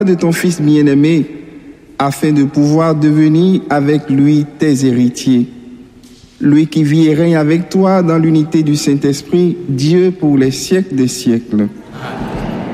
de ton Fils bien-aimé, afin de pouvoir devenir avec lui tes héritiers. Lui qui vit et règne avec toi dans l'unité du Saint-Esprit, Dieu pour les siècles des siècles. Amen.